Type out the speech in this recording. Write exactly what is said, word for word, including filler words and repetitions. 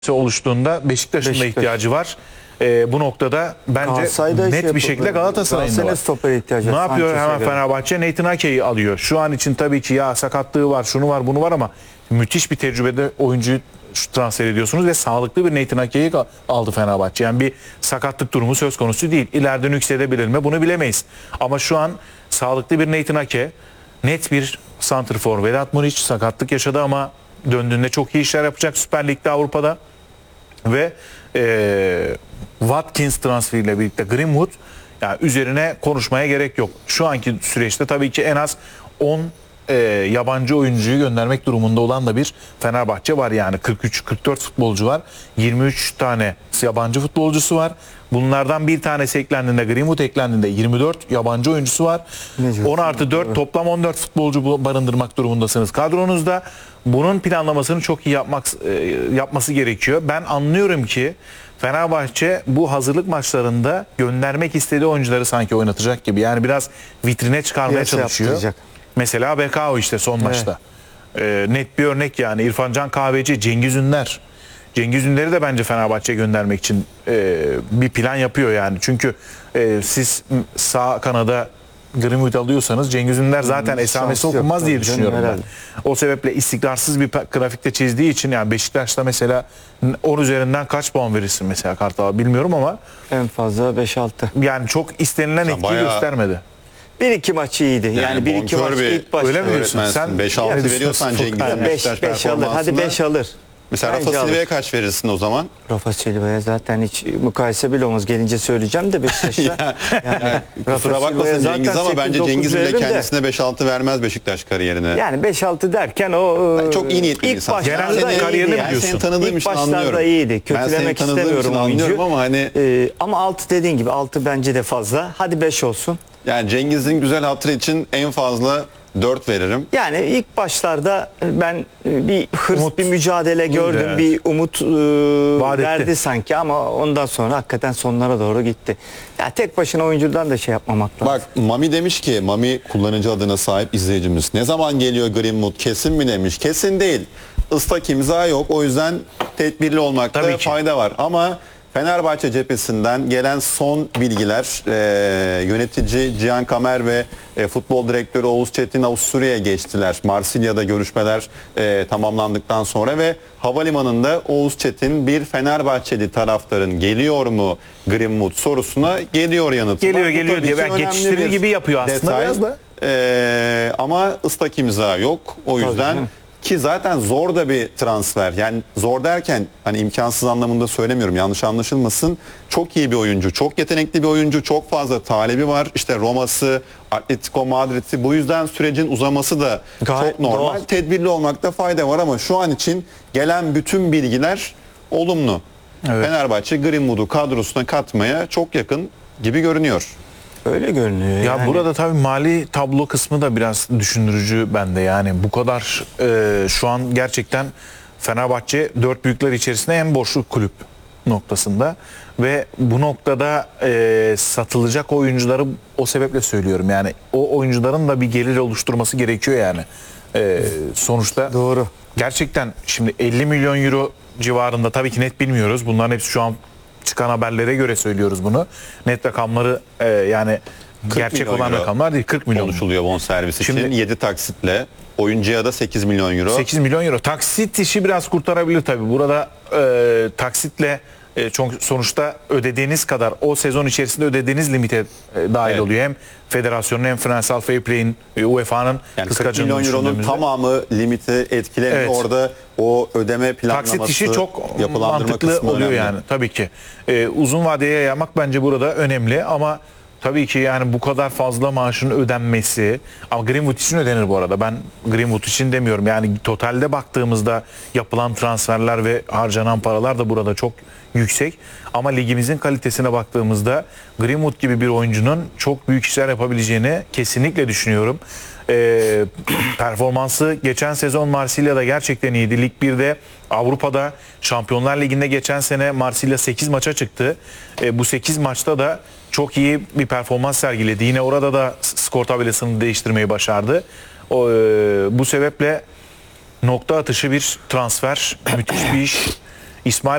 oluştuğunda Beşiktaş'ın da Beşiktaş. ihtiyacı var. Ee, bu noktada bence Galatasaray'da net şey bir şekilde Galatasaray'ın da var. stoper ihtiyacı Ne var. yapıyor Sanchez'e hemen göre. Fenerbahçe? Nathan Ake'yi alıyor. Şu an için tabii ki ya sakatlığı var, şunu var, bunu var ama müthiş bir tecrübede oyuncuyu transfer ediyorsunuz ve sağlıklı bir Nathan Ake'yi aldı Fenerbahçe. Yani bir sakatlık durumu söz konusu değil. İleride nüksedebilir mi? Bunu bilemeyiz. Ama şu an sağlıklı bir Nathan Ake, net bir santrfor. Vedat Muriç sakatlık yaşadı ama döndüğünde çok iyi işler yapacak Süper Lig'de, Avrupa'da. Ve e, Watkins transferiyle birlikte Greenwood, yani üzerine konuşmaya gerek yok. Şu anki süreçte tabii ki en az on e, yabancı oyuncuyu göndermek durumunda olan da bir Fenerbahçe var. Yani kırk üç kırk dört futbolcu var. yirmi üç tane yabancı futbolcusu var. Bunlardan bir tanesi eklendiğinde, Greenwood eklendiğinde yirmi dört yabancı oyuncusu var. on artı dört toplam on dört futbolcu barındırmak durumundasınız kadronuzda. Bunun planlamasını çok iyi yapmak e, yapması gerekiyor. Ben anlıyorum ki Fenerbahçe bu hazırlık maçlarında göndermek istediği oyuncuları sanki oynatacak gibi. Yani biraz vitrine çıkarmaya Piyasa çalışıyor. yaptıracak. Mesela B K O işte son maçta. E, net bir örnek yani. İrfan Can Kahveci, Cengiz Ünder. Cengiz Ünder'i de bence Fenerbahçe'ye göndermek için e, bir plan yapıyor yani. Çünkü e, siz sağ kanada Greenwood alıyorsanız Cengiz Ünder zaten Hmm, esamesi şansı yok okunmaz diye tabii canım, düşünüyorum ben. herhalde. O sebeple istikrarsız bir grafikte çizdiği için, yani Beşiktaş'ta mesela on üzerinden kaç puan verirsin mesela Kartal'a bilmiyorum ama En fazla beş altı. yani çok istenilen etkiyi bayağı- göstermedi. bir iki maç iyiydi. Yani, Yani bir iki bonkör maç bir ilk başta. Öyle mi diyorsun? Öğretmensin. Sen beş yani altı düşünüyorsun veriyorsan Furkan. Cengiz'in beş Beşiktaş beş alır. Hadi performansına. beş alır. Mesela Bence Rafa Silva'ya alır. kaç verirsin o zaman? Rafa Silva'ya zaten hiç mukayese bile olmaz. Gelince söyleyeceğim de Beşiktaş'a. yani, Kusura Rafa bakmasın Silva'ya Cengiz zaten ama sekiz bence dokuz Cengiz bile veririm de. kendisine beş altı vermez Beşiktaş kariyerine. Yani beş altı derken o Ben çok iyi niyetli bir ilk insan. başlarda Genelde iyiydi kariyerini yani. Ben biliyorsun. seni tanıdığım İlk için başlarda anlıyorum. iyiydi. Ben seni Kötülemek tanıdığım için istemiyorum anlıyorum oyuncu. ama hani Ee, ama altı dediğin gibi altı bence de fazla. Hadi beş olsun. yani Cengiz'in güzel hatırı için en fazla dört veririm. Yani ilk başlarda ben bir hırs, Umut. bir mücadele gördüm, Evet. bir umut e, Vaat etti. verdi sanki ama ondan sonra hakikaten sonlara doğru gitti. Ya tek başına oyuncudan da şey yapmamak lazım. Bak Mami demiş ki, Mami kullanıcı adına sahip izleyicimiz. Ne zaman geliyor Greenwood, kesin mi demiş. Kesin değil. Islak imza yok. O yüzden tedbirli olmakta Tabii ki. fayda var. Ama Fenerbahçe cephesinden gelen son bilgiler, e, yönetici Cihan Kamer ve e, futbol direktörü Oğuz Çetin Avusturya'ya geçtiler. Marsilya'da görüşmeler e, tamamlandıktan sonra ve havalimanında Oğuz Çetin bir Fenerbahçeli taraftarın geliyor mu Greenwood sorusuna geliyor yanıtı. Geliyor, var. Bu geliyor tabii diye ki belki önemli geçiştirir bir gibi yapıyor aslında detay. biraz da. E, ama ıslak imza yok. O yüzden canım. ki zaten zor da bir transfer. Yani zor derken hani imkansız anlamında söylemiyorum. Yanlış anlaşılmasın. Çok iyi bir oyuncu, çok yetenekli bir oyuncu, çok fazla talebi var. İşte Roma'sı, Atletico Madrid'i. Bu yüzden sürecin uzaması da Gayet çok normal. doğal. Tedbirli olmakta fayda var ama şu an için gelen bütün bilgiler olumlu. Evet. Fenerbahçe Greenwood'u kadrosuna katmaya çok yakın gibi görünüyor. Öyle görünüyor. Ya yani. burada tabii mali tablo kısmı da biraz düşündürücü bende. Yani bu kadar e, şu an gerçekten Fenerbahçe dört büyükler içerisinde en borçlu kulüp noktasında ve bu noktada e, satılacak oyuncuları o sebeple söylüyorum. Yani o oyuncuların da bir gelir oluşturması gerekiyor yani. E, sonuçta Doğru. gerçekten şimdi elli milyon euro civarında, tabii ki net bilmiyoruz. Bunların hepsi şu an çıkan haberlere göre söylüyoruz bunu. Net rakamları e, yani gerçek milyon olan euro rakamlar değil, kırk milyon. Konuşuluyor bonservis için. Şimdi- yedi taksitle. Oyuncuya da sekiz milyon euro. sekiz milyon euro. Taksit işi biraz kurtarabilir tabii. Burada e, taksitle e, çok sonuçta ödediğiniz kadar o sezon içerisinde ödediğiniz limite e, dahil Evet. oluyor. Hem federasyonun hem finansal fair play'in, e, U E F A'nın Yani kırk kıskacını milyon euronun düşündüğümüzde. tamamı limiti etkilemiyor. Evet. Orada o ödeme planlaması, Taksit işi çok yapılandırma mantıklı kısmı oluyor önemli. yani tabii ki. Ee, uzun vadeye yaymak bence burada önemli ama tabii ki yani bu kadar fazla maaşın ödenmesi, ama Greenwood için ödenir bu arada. Ben Greenwood için demiyorum. Yani totalde baktığımızda yapılan transferler ve harcanan paralar da burada çok yüksek. Ama ligimizin kalitesine baktığımızda Greenwood gibi bir oyuncunun çok büyük işler yapabileceğini kesinlikle düşünüyorum. Ee, performansı geçen sezon Marsilya'da gerçekten iyiydi. Lig birde, Avrupa'da, Şampiyonlar Ligi'nde geçen sene Marsilya sekiz maça çıktı. Ee, bu sekiz maçta da çok iyi bir performans sergiledi. Yine orada da skor tabelasını değiştirmeyi başardı. O, e, bu sebeple nokta atışı bir transfer, müthiş bir iş. İsmail